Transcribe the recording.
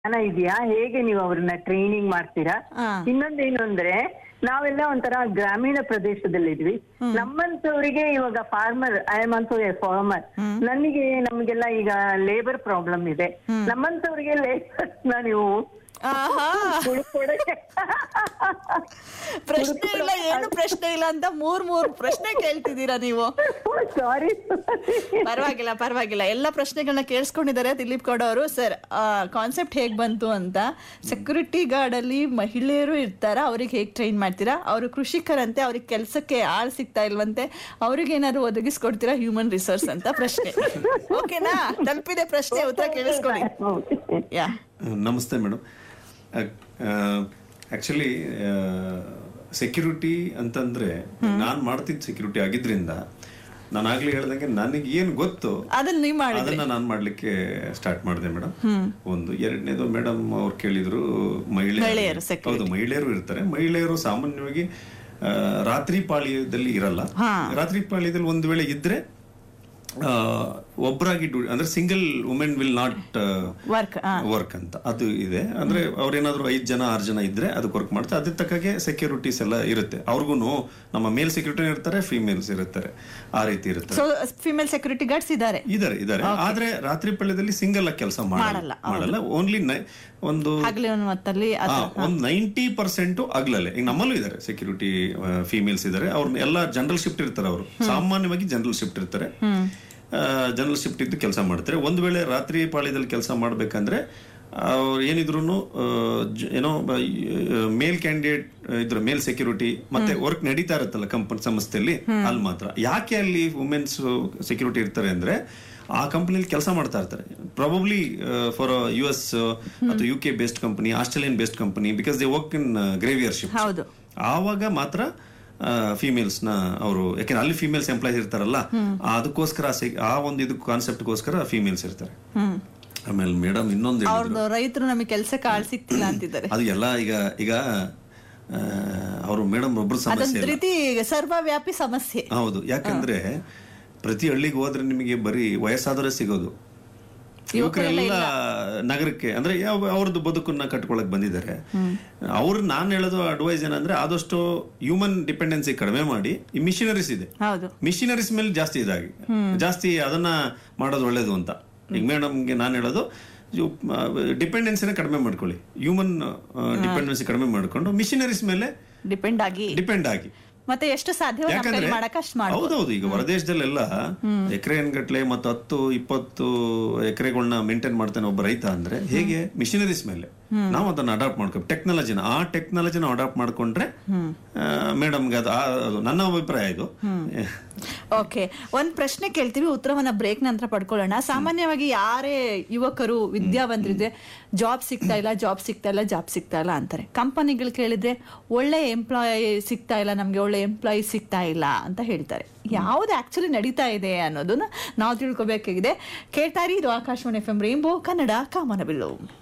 ಜ್ಞಾನ ಇದೆಯಾ, ಹೇಗೆ ನೀವು ಅವ್ರನ್ನ ಟ್ರೈನಿಂಗ್ ಮಾಡ್ತೀರಾ? ಆ. ಇನ್ನೊಂದೇನು ಅಂದ್ರೆ ನಾವೆಲ್ಲ ಒಂಥರ ಗ್ರಾಮೀಣ ಪ್ರದೇಶದಲ್ಲಿದ್ವಿ. ನಮ್ಮಂತವರಿಗೆ ಇವಾಗ farmer, I am also A farmer. ನಮ್ಗೆಲ್ಲ ಈಗ ಲೇಬರ್ ಪ್ರಾಬ್ಲಮ್ ಇದೆ. ನಮ್ಮಂತವರಿಗೆ ಲೇಬರ್ಸ್ ನೀವು ಆಹಾ ಹುಡುಕೊಡಕ್ಕೆ ಪ್ರಶ್ನೆ ಇಲ್ಲ, ಏನು ಪ್ರಶ್ನೆ ಇಲ್ಲ ಅಂತ ಮೂರ್ ಪ್ರಶ್ನೆ ಕೇಳ್ತಿದ್ದೀರಾ ನೀವು. ಸಾರಿ. ಪರವಾಗಿಲ್ಲ ಎಲ್ಲ ಪ್ರಶ್ನೆಗಳನ್ನ ಕೇಳಿಸ್ಕೊಂಡಿದ್ದಾರೆ ದಿಲೀಪ್ ಗೌಡ ಅವರು. ಸರ್, ಕಾನ್ಸೆಪ್ಟ್ ಹೇಗ್ ಬಂತು ಅಂತ, ಸೆಕ್ಯೂರಿಟಿ ಗಾರ್ಡ್ ಅಲ್ಲಿ ಮಹಿಳೆಯರು ಇರ್ತಾರ, ಅವ್ರಿಗೆ ಹೇಗ್ ಟ್ರೈನ್ ಮಾಡ್ತೀರಾ? ಅವರು ಕೃಷಿಕರಂತೆ, ಅವ್ರಿಗೆ ಕೆಲ್ಸಕ್ಕೆ ಆಳ್ ಸಿಗ್ತಾ ಇಲ್ವಂತೆ, ಅವ್ರಿಗೆ ಏನಾದ್ರು ಒದಗಿಸ್ಕೊಡ್ತೀರಾ ಹ್ಯೂಮನ್ ರಿಸೋರ್ಸ್ ಅಂತ ಪ್ರಶ್ನೆ. ಓಕೆನಾ? ತಲುಪಿದೆ ಪ್ರಶ್ನೆ, ಉತ್ತರ ಕೇಳಿಸ್ಕೊಳ್ಳಿ. ಯಾ, ನಮಸ್ತೆ ಮೇಡಮ್. ಆಕ್ಚುಲಿ ಸೆಕ್ಯೂರಿಟಿ ಅಂತಂದ್ರೆ ನಾನು ಮಾಡ್ತಿದ್ದ ಸೆಕ್ಯೂರಿಟಿ ಆಗಿದ್ರಿಂದ ನಾನು ಆಗ್ಲೇ ಹೇಳ್ದಂಗೆ ನನಗೆ ಏನು ಗೊತ್ತು ಅದನ್ನ ನಾನು ಮಾಡ್ಲಿಕ್ಕೆ ಸ್ಟಾರ್ಟ್ ಮಾಡಿದೆ ಮೇಡಮ್. ಒಂದು ಎರಡನೇದು ಮೇಡಮ್ ಅವ್ರು ಕೇಳಿದ್ರು ಮಹಿಳೆಯರು. ಹೌದು, ಮಹಿಳೆಯರು ಇರ್ತಾರೆ. ಮಹಿಳೆಯರು ಸಾಮಾನ್ಯವಾಗಿ ರಾತ್ರಿ ಪಾಳ್ಯದಲ್ಲಿ ಇರಲ್ಲ. ರಾತ್ರಿ ಪಾಳ್ಯದಲ್ಲಿ ಒಂದು ವೇಳೆ ಇದ್ರೆ ಒಬ್ಬರಾಗಿ ಅಂದ್ರೆ single women will not work ಅಂತ ಅದು ಇದೆ. ಅಂದ್ರೆ ಅವ್ರೇನಾದ್ರು 5 ಜನ 6 ಜನ ಇದ್ರೆ ಅದಕ್ಕೆ ವರ್ಕ್ ಮಾಡ್ತಾರೆ. ಅದ್ರ ತಕ್ಕಾಗೆ ಸೆಕ್ಯೂರಿಟೀಸ್ ಎಲ್ಲ ಇರುತ್ತೆ. ಅವ್ರಿಗೂ ನಮ್ಮ ಮೇಲ್ ಸೆಕ್ಯೂರಿಟಿ ಇರ್ತಾರೆ, ಫಿಮೇಲ್ಸ್ ಇರ್ತಾರೆ, ಆ ರೀತಿ ಇರುತ್ತೆ. ಫಿಮೇಲ್ ಸೆಕ್ಯೂರಿಟಿ ಗಾರ್ಡ್ಸ್ ಇದ್ದಾರೆ. ಆದ್ರೆ ರಾತ್ರಿ ಪಾಳ್ಯದಲ್ಲಿ ಸಿಂಗಲ್ ಆಗಿ ಕೆಲಸ ಮಾಡಲ್ಲ. ಓನ್ಲಿ ಒಂದು 90% ಆಗ್ಲಲ್ಲೇ. ಈಗ ನಮ್ಮಲ್ಲೂ ಇದಾರೆ ಸೆಕ್ಯೂರಿಟಿ ಫಿಮೇಲ್ಸ್ ಇದಾರೆ. ಅವ್ರನ್ನ ಎಲ್ಲ ಜನರಲ್ ಶಿಫ್ಟ್ ಇರ್ತಾರೆ. ಅವರು ಸಾಮಾನ್ಯವಾಗಿ ಜನರಲ್ ಶಿಫ್ಟ್ ಇರ್ತಾರೆ. ಜನರಲ್ ಶಿಫ್ಟ್ ಇದ್ದು ಕೆಲಸ ಮಾಡ್ತಾರೆ. ಒಂದ್ ವೇಳೆ ರಾತ್ರಿ ಪಾಳ್ಯದಲ್ಲಿ ಕೆಲಸ ಮಾಡ್ಬೇಕಂದ್ರೆ ಅವ್ರು ಏನಿದ್ರು ಏನೋ ಮೇಲ್ ಕ್ಯಾಂಡಿಡೇಟ್ ಇದ್ರ ಮೇಲ್ ಸೆಕ್ಯೂರಿಟಿ ಮತ್ತೆ ವರ್ಕ್ ನಡೀತಾ ಇರುತ್ತಲ್ಲ ಕಂಪನಿ ಸಂಸ್ಥೆಯಲ್ಲಿ, ಅಲ್ಲಿ ಮಾತ್ರ. ಯಾಕೆ ಅಲ್ಲಿ ವುಮೆನ್ಸ್ ಸೆಕ್ಯೂರಿಟಿ ಇರ್ತಾರೆ ಅಂದ್ರೆ ಆ ಕಂಪನಿಯಲ್ಲಿ ಕೆಲಸ ಮಾಡ್ತಾ ಇರ್ತಾರೆ. ಪ್ರಾಬಬ್ಲಿ ಫಾರ್ US ಅಥವಾ UK based company, Australian based company, because they work in ಗ್ರೇವಿಯರ್ shift. ಆವಾಗ ಮಾತ್ರ ಫಿಮೇಲ್ಸ್ ನ ಅವರು, ಯಾಕೆಂದ್ರೆ ಅಲ್ಲಿ ಫಿಮೇಲ್ಸ್ ಎಂಪ್ಲಾಯ್ಸ್ ಇರ್ತಾರಲ್ಲ, ಅದಕ್ಕೋಸ್ಕರ ಆ ಒಂದು ಇದು ಕಾನ್ಸೆಪ್ಟ್ಗೋಸ್ಕರ ಫಿಮೇಲ್ಸ್ ಇರ್ತಾರೆ. ಆಮೇಲೆ ಮೇಡಮ್ ಇನ್ನೊಂದು, ರೈತರು ನಮಗೆ ಕೆಲಸಕ್ಕೆ ಆಳ್ ಸಿಗ್ತಿಲ್ಲ ಅಂತಿದ್ದಾರೆ. ಅದು ಎಲ್ಲ ಈಗ ಅವರು ಮೇಡಮ್ ಒಬ್ರು ಸಮಸ್ಯೆ, ಸರ್ವವ್ಯಾಪಿ ಸಮಸ್ಯೆ. ಹೌದು, ಯಾಕಂದ್ರೆ ಪ್ರತಿ ಹಳ್ಳಿಗೆ ಹೋದ್ರೆ ನಿಮಗೆ ಬರೀ ವಯಸ್ಸಾದವರೇ ಸಿಗೋದು. ಯುವಕರೆಲ್ಲ ನಗರಕ್ಕೆ ಅಂದ್ರೆ ಅವ್ರದ್ದು ಬದುಕನ್ನ ಕಟ್ಕೊಳಕ್ ಬಂದಿದ್ದಾರೆ. ನಾನು ಹೇಳೋದು ಅಡ್ವೈಸ್ ಏನಂದ್ರೆ ಆದಷ್ಟು ಹ್ಯೂಮನ್ ಡಿಪೆಂಡೆನ್ಸಿ ಕಡಿಮೆ ಮಾಡಿ, ಈ ಮಿಷನರೀಸ್ ಇದೆ, ಮಿಷನರೀಸ್ ಮೇಲೆ ಜಾಸ್ತಿ ಅದನ್ನ ಮಾಡೋದು ಒಳ್ಳೇದು ಅಂತ. ಈಗ ಮೇಡಮ್ಗೆ ನಾನು ಹೇಳೋದು ಡಿಪೆಂಡೆನ್ಸಿನ ಕಡಿಮೆ ಮಾಡ್ಕೊಳ್ಳಿ. ಹ್ಯೂಮನ್ ಡಿಪೆಂಡೆನ್ಸಿ ಕಡಿಮೆ ಮಾಡ್ಕೊಂಡು ಮಿಷನರೀಸ್ ಮೇಲೆ ಡಿಪೆಂಡ್ ಆಗಿ ಮತ್ತೆ ಎಷ್ಟು ಸಾಧ್ಯ ಹೌದೌದು. ಈಗ ಹೊರದೇಶದಲ್ಲೆಲ್ಲ ಎಕರೆ ಗಟ್ಲೆ ಮತ್ತು 10-20 ಎಕರೆಗಳನ್ನ ಮೇಂಟೈನ್ ಮಾಡ್ತಾನೆ ಒಬ್ಬ ರೈತ ಅಂದ್ರೆ ಹೇಗೆ? ಮಿಷನರೀಸ್ ಮೇಲೆ. ನಾವು ಅದನ್ನ ಅಡಾಪ್ಟ್ ಮಾಡ್ಕೊ ಟೆಕ್ನಾಲಜಿನ ಅಡಾಪ್ಟ್ ಮಾಡ್ಕೊಂಡ್ರೆ ಮೇಡಮ್ಗೆ ಅದು ನನ್ನ ಅಭಿಪ್ರಾಯ ಇದು. ಓಕೆ, ಒಂದ್ ಪ್ರಶ್ನೆ ಕೇಳ್ತೀವಿ, ಉತ್ತರವನ್ನ ಬ್ರೇಕ್ ನಂತರ ಪಡ್ಕೊಳ್ಳೋಣ. ಸಾಮಾನ್ಯವಾಗಿ ಯಾರೇ ಯುವಕರು ವಿದ್ಯಾವಂತರಿದ್ರೆ ಜಾಬ್ ಸಿಗ್ತಾ ಇಲ್ಲ ಅಂತಾರೆ. ಕಂಪನಿಗಳು ಕೇಳಿದ್ರೆ ಒಳ್ಳೆ ಎಂಪ್ಲಾಯ್ ಸಿಗ್ತಾ ಇಲ್ಲ, ನಮ್ಗೆ ಒಳ್ಳೆ ಎಂಪ್ಲಾಯಿ ಸಿಗ್ತಾ ಇಲ್ಲ ಅಂತ ಹೇಳ್ತಾರೆ. ಯಾವ್ದು ಆಕ್ಚುಲಿ ನಡೀತಾ ಇದೆ ಅನ್ನೋದನ್ನ ನಾವು ತಿಳ್ಕೊಬೇಕಾಗಿದೆ. ಕೇಳ್ತಾರಿ, ಇದು ಆಕಾಶವಾಣಿ FM ರೈನ್ಬೋ ಕನ್ನಡ ಕಾಮನಬಿಲ್ಲು.